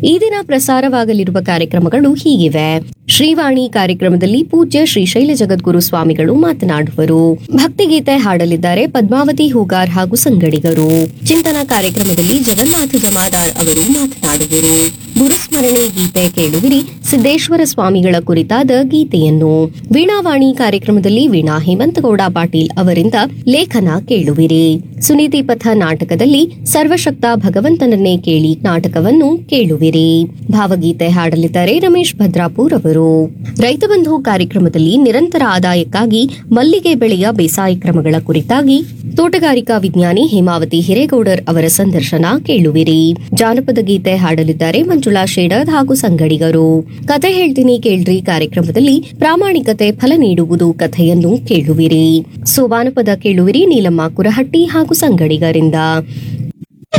ಈ ದಿನ ಪ್ರಸಾರವಾಗಲಿರುವ ಕಾರ್ಯಕ್ರಮಗಳು ಹೀಗಿವೆ. ಶ್ರೀವಾಣಿ ಕಾರ್ಯಕ್ರಮದಲ್ಲಿ ಪೂಜ್ಯ ಶ್ರೀ ಶೈಲ ಜಗದ್ಗುರು ಸ್ವಾಮಿಗಳು ಮಾತನಾಡುವರು. ಭಕ್ತಿಗೀತೆ ಹಾಡಲಿದ್ದಾರೆ ಪದ್ಮಾವತಿ ಹೂಗಾರ್ ಹಾಗೂ ಸಂಗಡಿಗರು. ಚಿಂತನ ಕಾರ್ಯಕ್ರಮದಲ್ಲಿ ಜಗನ್ನಾಥ ಜಮಾದಾಳ್ ಅವರು ಮಾತನಾಡುವರು. ಗುರುಸ್ಮರಣೆ ಗೀತೆ ಕೇಳುವಿರಿ, ಸಿದ್ದೇಶ್ವರ ಸ್ವಾಮಿಗಳ ಕುರಿತಾದ ಗೀತೆಯನ್ನು. ವೀಣಾವಾಣಿ ಕಾರ್ಯಕ್ರಮದಲ್ಲಿ ವೀಣಾ ಹೇಮಂತಗೌಡ ಪಾಟೀಲ್ ಅವರಿಂದ ಲೇಖನ ಕೇಳುವಿರಿ. ಸುನೀತಿ ಪಥ ನಾಟಕದಲ್ಲಿ ಸರ್ವಶಕ್ತ ಭಗವಂತನನ್ನೇ ಕೇಳಿ ನಾಟಕವನ್ನು ಕೇಳುವಿರಿ. ಭಾವಗೀತೆ ಹಾಡಲಿದ್ದಾರೆ ರಮೇಶ್ ಭದ್ರಾಪುರ್ ಅವರು. ರೈತ ಬಂಧು ಕಾರ್ಯಕ್ರಮದಲ್ಲಿ ನಿರಂತರ ಆದಾಯಕ್ಕಾಗಿ ಮಲ್ಲಿಗೆ ಬೆಳೆಯ ಬೇಸಾಯ ಕ್ರಮಗಳ ಕುರಿತಾಗಿ ತೋಟಗಾರಿಕಾ ವಿಜ್ಞಾನಿ ಹೇಮಾವತಿ ಹಿರೇಗೌಡರ್ ಅವರ ಸಂದರ್ಶನ ಕೇಳುವಿರಿ. ಜಾನಪದ ಗೀತೆ ಹಾಡಲಿದ್ದಾರೆ ಮಂಜುಳಾ ಶೇಡರ್ ಹಾಗೂ ಸಂಗಡಿಗರು. ಕತೆ ಹೇಳ್ತೀನಿ ಕೇಳ್ರಿ ಕಾರ್ಯಕ್ರಮದಲ್ಲಿ ಪ್ರಾಮಾಣಿಕತೆ ಫಲ ನೀಡುವುದು ಕಥೆಯನ್ನು ಕೇಳುವಿರಿ. ಸೋಬಾನಪದ ಕೇಳುವಿರಿ ನೀಲಮ್ಮ ಕುರಹಟ್ಟಿ ಹಾಗೂ ಸಂಗಡಿಗರಿಂದ.